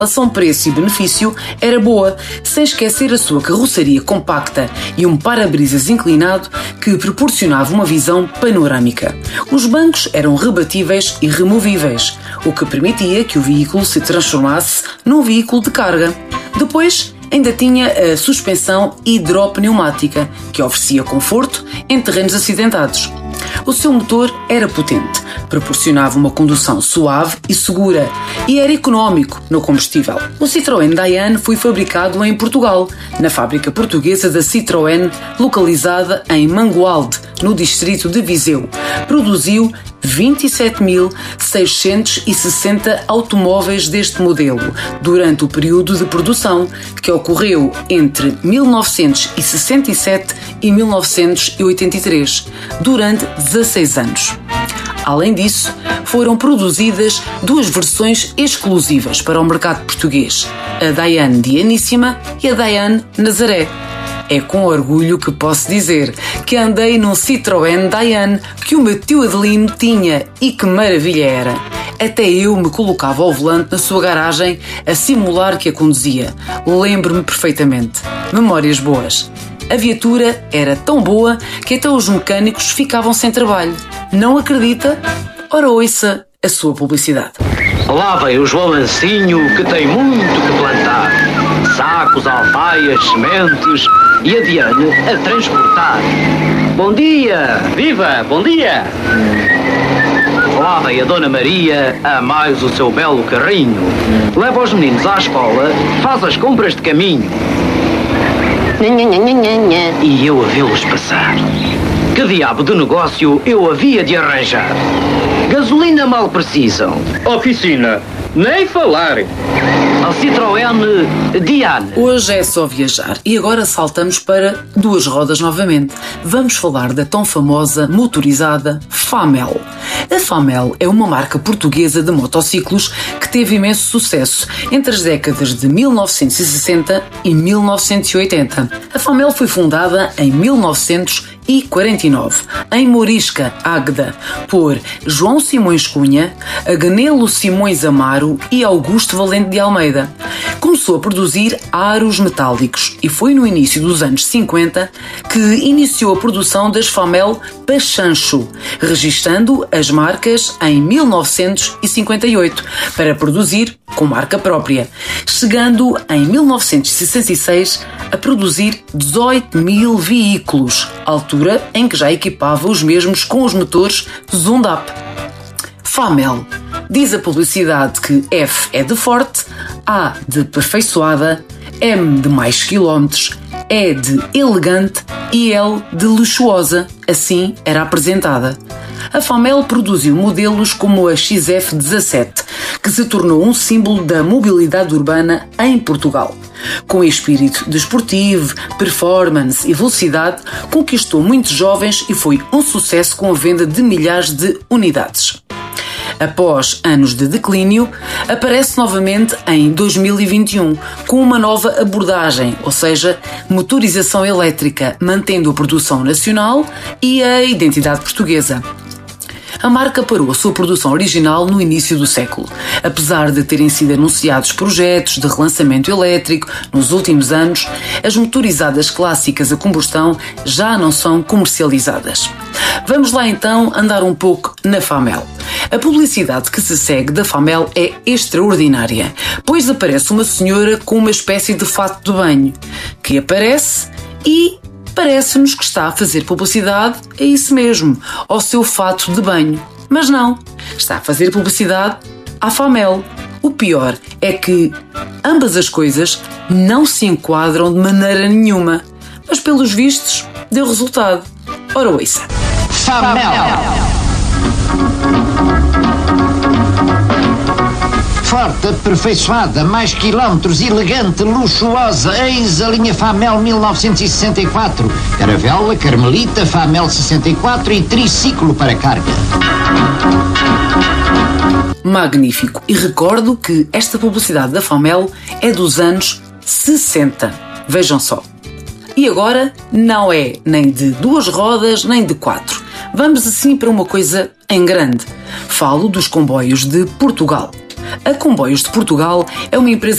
A relação preço e benefício era boa, sem esquecer a sua carroceria compacta e um para-brisas inclinado que proporcionava uma visão panorâmica. Os bancos eram rebatíveis e removíveis, o que permitia que o veículo se transformasse num veículo de carga. Depois, ainda tinha a suspensão hidropneumática, que oferecia conforto em terrenos acidentados. O seu motor era potente, proporcionava uma condução suave e segura e era económico no combustível. O Citroën Dayane foi fabricado em Portugal, na fábrica portuguesa da Citroën, localizada em Mangualde, no distrito de Viseu. Produziu 27.660 automóveis deste modelo durante o período de produção, que ocorreu entre 1967 e 1983, durante 16 anos. Além disso, foram produzidas duas versões exclusivas para o mercado português, a Dayane Dianíssima e a Dayane Nazaré. É com orgulho que posso dizer que andei num Citroën Dayane que o meu tio Adelino tinha e que maravilha era. Até eu me colocava ao volante na sua garagem a simular que a conduzia. Lembro-me perfeitamente. Memórias boas. A viatura era tão boa que até os mecânicos ficavam sem trabalho. Não acredita? Ora, ouça a sua publicidade. Lá vem o João Mancinho, que tem muito que plantar. Sacos, alfaias, sementes e a Diane a transportar. Bom dia! Viva! Bom dia! Lá vem a Dona Maria a mais o seu belo carrinho. Leva os meninos à escola, faz as compras de caminho. E eu a vê-los passar. Que diabo de negócio eu havia de arranjar? Gasolina mal precisam. Oficina, nem falar. A Citroën Dayane. Hoje é só viajar e agora saltamos para duas rodas novamente. Vamos falar da tão famosa motorizada Famel. A Famel é uma marca portuguesa de motociclos que teve imenso sucesso entre as décadas de 1960 e 1980. A Famel foi fundada em 1949, em Morisca, Águeda, por João Simões Cunha, Agnelo Simões Amaro e Augusto Valente de Almeida. Começou a produzir aros metálicos e foi no início dos anos 50 que iniciou a produção das Famel Pachancho, registando as marcas em 1958 para produzir com marca própria, chegando em 1966 a produzir 18 mil veículos, altura em que já equipava os mesmos com os motores Zundap. Famel. Diz a publicidade que F é de forte, A de perfeiçoada, M de mais quilómetros, E de elegante e L de luxuosa. Assim era apresentada. A Famel produziu modelos como a XF17, que se tornou um símbolo da mobilidade urbana em Portugal. Com espírito desportivo, performance e velocidade, conquistou muitos jovens e foi um sucesso com a venda de milhares de unidades. Após anos de declínio, aparece novamente em 2021 com uma nova abordagem, ou seja, motorização elétrica, mantendo a produção nacional e a identidade portuguesa. A marca parou a sua produção original no início do século. Apesar de terem sido anunciados projetos de relançamento elétrico nos últimos anos, as motorizadas clássicas a combustão já não são comercializadas. Vamos lá então andar um pouco na Famel. A publicidade que se segue da Famel é extraordinária, pois aparece uma senhora com uma espécie de fato de banho, que aparece e parece-nos que está a fazer publicidade a isso mesmo, ao seu fato de banho. Mas não, está a fazer publicidade à Famel. O pior é que ambas as coisas não se enquadram de maneira nenhuma, mas pelos vistos deu resultado. Ora, ouça. Famel. Forte, aperfeiçoada, mais quilómetros, elegante, luxuosa, eis a linha Famel 1964. Caravela, Carmelita, Famel 64 e triciclo para carga. Magnífico! E recordo que esta publicidade da Famel é dos anos 60. Vejam só. E agora não é nem de duas rodas, nem de quatro. Vamos assim para uma coisa em grande. Falo dos Comboios de Portugal. A Comboios de Portugal é uma empresa